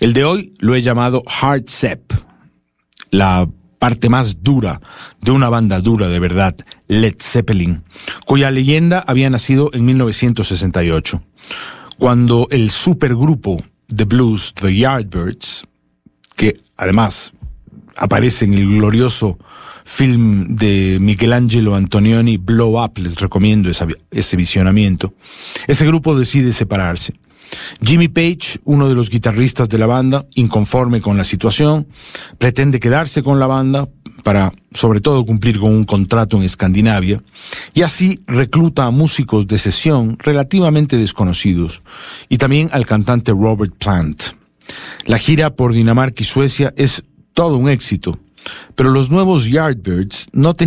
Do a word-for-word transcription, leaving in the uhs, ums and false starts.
El de hoy lo he llamado Hard Zepp, la parte más dura de una banda dura de verdad, Led Zeppelin, cuya leyenda había nacido en mil novecientos sesenta y ocho, cuando el supergrupo de blues The Yardbirds, que además aparece en el glorioso film de Michelangelo Antonioni, Blow Up, les recomiendo esa, ese visionamiento, ese grupo decide separarse. Jimmy Page, uno de los guitarristas de la banda, inconforme con la situación, pretende quedarse con la banda para, sobre todo, cumplir con un contrato en Escandinavia, y así recluta a músicos de sesión relativamente desconocidos, y también al cantante Robert Plant. La gira por Dinamarca y Suecia es todo un éxito, pero los nuevos Yardbirds no tenían